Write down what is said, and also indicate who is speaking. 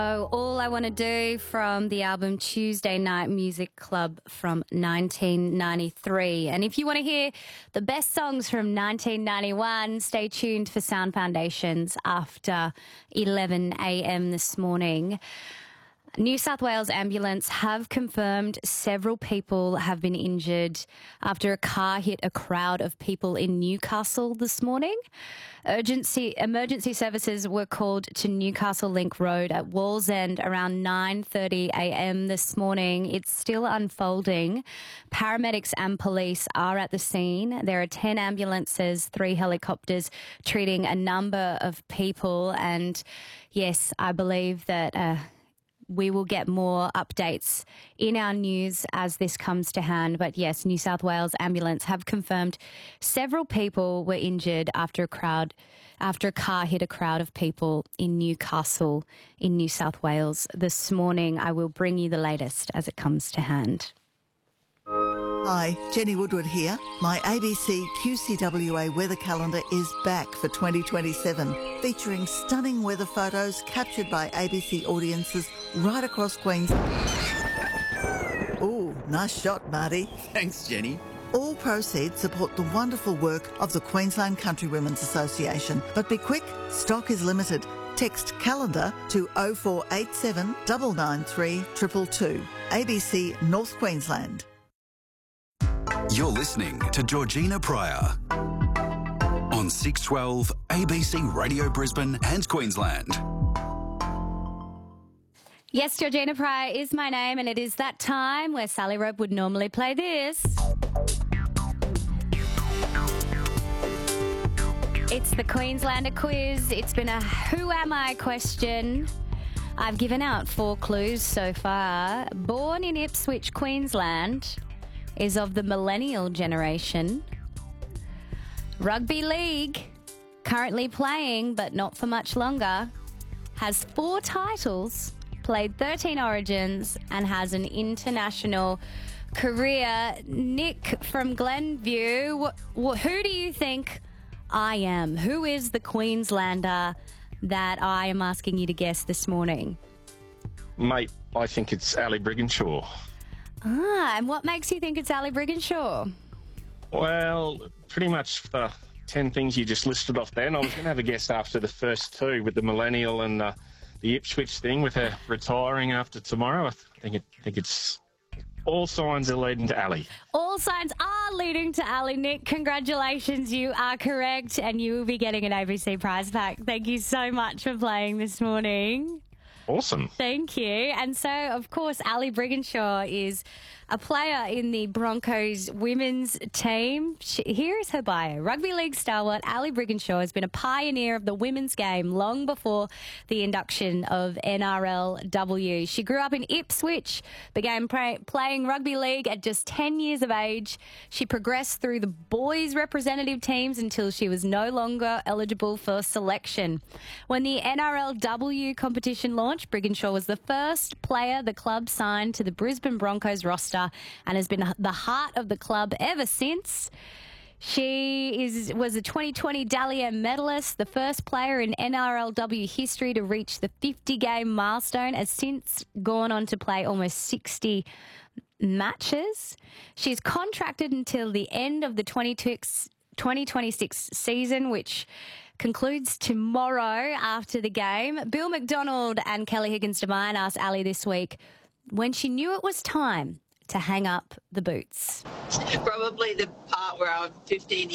Speaker 1: Oh, All I Want to Do from the album Tuesday Night Music Club from 1993. And if you want to hear the best songs from 1991, stay tuned for Sound Foundations after 11 a.m. this morning. New South Wales Ambulance have confirmed several people have been injured after a car hit a crowd of people in Newcastle this morning. Emergency services were called to Newcastle Link Road at Wallsend around 9:30 a.m. this morning. It's still unfolding. Paramedics and police are at the scene. There are 10 ambulances, 3 helicopters treating a number of people. And yes, I believe that we will get more updates in our news as this comes to hand. But yes, New South Wales Ambulance have confirmed several people were injured after a car hit a crowd of people in Newcastle in New South Wales this morning. I will bring you the latest as it comes to hand.
Speaker 2: Hi, Jenny Woodward here. My ABC QCWA weather calendar is back for 2027, featuring stunning weather photos captured by ABC audiences right across Queensland. Ooh, nice shot, Marty.
Speaker 3: Thanks, Jenny.
Speaker 2: All proceeds support the wonderful work of the Queensland Country Women's Association. But be quick, stock is limited. Text calendar to 0487 993 222. ABC North Queensland.
Speaker 4: You're listening to Georgina Pryor on 612 ABC Radio Brisbane and Queensland.
Speaker 1: Yes, Georgina Pryor is my name, and it is that time where Sally Rope would normally play this. It's the Queenslander quiz. It's been a who am I question. I've given out 4 clues so far. Born in Ipswich, Queensland, is of the millennial generation. Rugby league, currently playing but not for much longer, has 4 titles, played 13 origins and has an international career. Nick from Glenview, who do you think I am? Who is the Queenslander that I am asking you to guess this morning?
Speaker 5: Mate, I think it's Ali Brigginshaw.
Speaker 1: And what makes you think it's Ali Brigginshaw?
Speaker 5: Well, pretty much the 10 things you just listed off then. I was going to have a guess after the first 2 with the millennial and the Ipswich thing with her retiring after tomorrow. I think it's all signs are leading to Ali.
Speaker 1: All signs are leading to Ali. Nick, congratulations. You are correct, and you will be getting an ABC prize pack. Thank you so much for playing this morning.
Speaker 5: Awesome.
Speaker 1: Thank you. And so, of course, Ali Brigginshaw is a player in the Broncos women's team. Here is her bio. Rugby league stalwart Ali Brigginshaw has been a pioneer of the women's game long before the induction of NRLW. She grew up in Ipswich, began playing rugby league at just 10 years of age. She progressed through the boys' representative teams until she was no longer eligible for selection. When the NRLW competition launched, Brigginshaw was the first player the club signed to the Brisbane Broncos roster and has been the heart of the club ever since. She was a 2020 Dally M medalist, the first player in NRLW history to reach the 50-game milestone, has since gone on to play almost 60 matches. She's contracted until the end of the 2026 season, which concludes tomorrow after the game. Bill McDonald and Kelly Higgins-Devine asked Ali this week when she knew it was time to hang up the boots.
Speaker 6: Probably the part where I'm 15